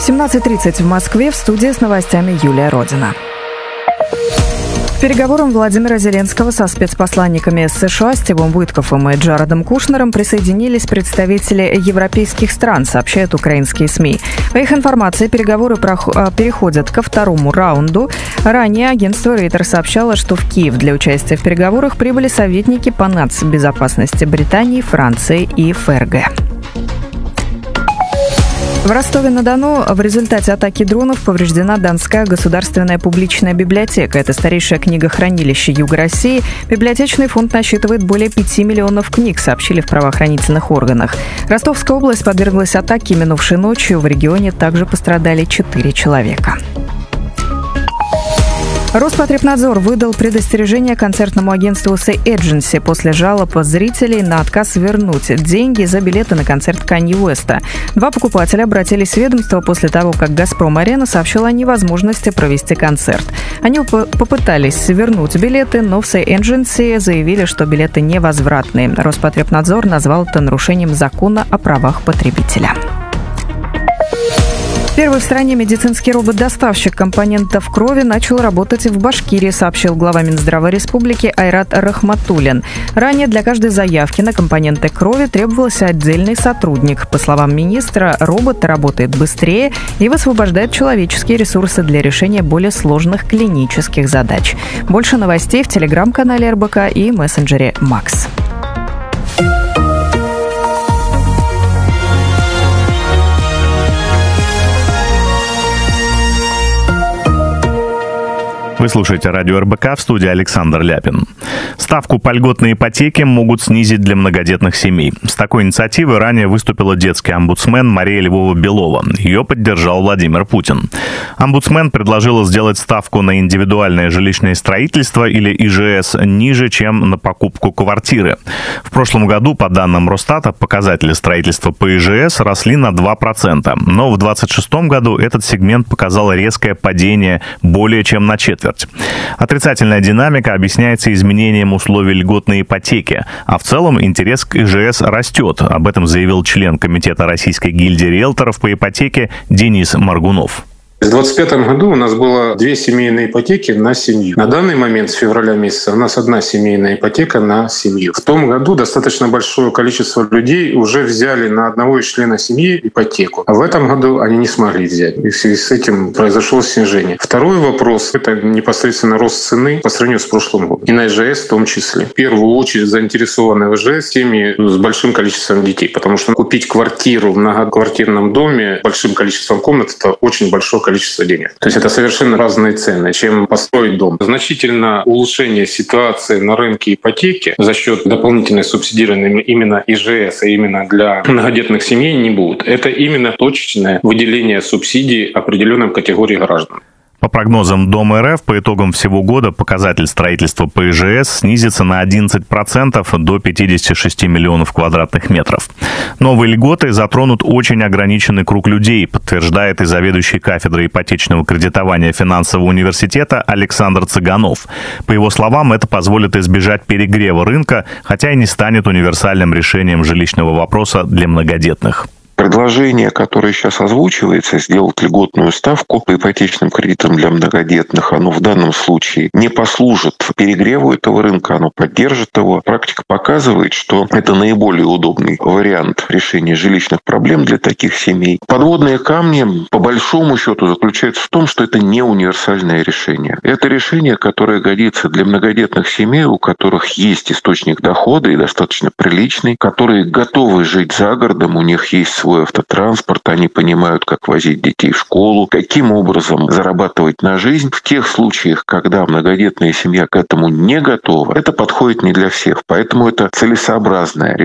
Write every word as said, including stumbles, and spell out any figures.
семнадцать тридцать в Москве. В студии с новостями Юлия Родина. К переговорам Владимира Зеленского со спецпосланниками США Стивом Уиткофом и Джаредом Кушнером присоединились представители европейских стран, сообщают украинские СМИ. По их информации, переговоры переходят ко второму раунду. Ранее агентство Рейтер сообщало, что в Киев для участия в переговорах прибыли советники по нацбезопасности Британии, Франции и ФРГ. В Ростове-на-Дону в результате атаки дронов повреждена Донская государственная публичная библиотека. Это старейшее книгохранилище Юга России. Библиотечный фонд насчитывает более пяти миллионов книг, сообщили в правоохранительных органах. Ростовская область подверглась атаке минувшей ночью. В регионе также пострадали четыре человека. Роспотребнадзор выдал предостережение концертному агентству Say Agency после жалоб зрителей на отказ вернуть деньги за билеты на концерт Канье Уэста. Два покупателя обратились в ведомство после того, как «Газпром-арена» сообщила о невозможности провести концерт. Они попытались вернуть билеты, но в Say Agency заявили, что билеты невозвратные. Роспотребнадзор назвал это нарушением закона о правах потребителя. Первый в стране медицинский робот-доставщик компонентов крови начал работать в Башкирии, сообщил глава Минздрава республики Айрат Рахматуллин. Ранее для каждой заявки на компоненты крови требовался отдельный сотрудник. По словам министра, робот работает быстрее и высвобождает человеческие ресурсы для решения более сложных клинических задач. Больше новостей в телеграм-канале эр бэ ка и мессенджере Макс. Вы слушаете радио эр бэ ка, в студии Александр Ляпин. Ставку по льготной ипотеке могут снизить для многодетных семей. С такой инициативой ранее выступила детский омбудсмен Мария Львова-Белова. Ее поддержал Владимир Путин. Омбудсмен предложила сделать ставку на индивидуальное жилищное строительство или и жэ эс ниже, чем на покупку квартиры. В прошлом году, по данным Росстата, показатели строительства по и жэ эс росли на два процента. Но в двадцать шестом году этот сегмент показал резкое падение более чем на четверть. Отрицательная динамика объясняется изменением условий льготной ипотеки, а в целом интерес к и жэ эс растет. Об этом заявил член комитета Российской гильдии риэлторов по ипотеке Денис Маргунов. В двадцать пятом году у нас было две семейные ипотеки на семью. На данный момент, с февраля месяца, у нас одна семейная ипотека на семью. В том году достаточно большое количество людей уже взяли на одного из членов семьи ипотеку. А в этом году они не смогли взять. И в связи с этим произошло снижение. Второй вопрос — это непосредственно рост цены по сравнению с прошлым годом. И на и жэ эс в том числе. В первую очередь заинтересованы в и жэ эс семьи с большим количеством детей. Потому что купить квартиру в многоквартирном доме с большим количеством комнат — это очень большое количество количество денег. То есть это совершенно разные цены, чем построить дом. Значительно улучшение ситуации на рынке ипотеки за счет дополнительной субсидирования именно и жэ эс, а именно для многодетных семей не будет. Это именно точечное выделение субсидий определенным категории граждан. По прогнозам Дом эр эф, по итогам всего года показатель строительства по и жэ эс снизится на одиннадцать процентов до пятидесяти шести миллионов квадратных метров. Новые льготы затронут очень ограниченный круг людей, подтверждает и заведующий кафедрой ипотечного кредитования финансового университета Александр Цыганов. По его словам, это позволит избежать перегрева рынка, хотя и не станет универсальным решением жилищного вопроса для многодетных. Предложение, которое сейчас озвучивается, сделать льготную ставку по ипотечным кредитам для многодетных, оно в данном случае не послужит перегреву этого рынка, оно поддержит его. Практика показывает, что это наиболее удобный вариант решения жилищных проблем для таких семей. Подводные камни, по большому счету, заключаются в том, что это не универсальное решение. Это решение, которое годится для многодетных семей, у которых есть источник дохода и достаточно приличный, которые готовы жить за городом, у них есть свой автотранспорт, они понимают, как возить детей в школу, каким образом зарабатывать на жизнь. В тех случаях, когда многодетная семья к этому не готова, это подходит не для всех. Поэтому это целесообразное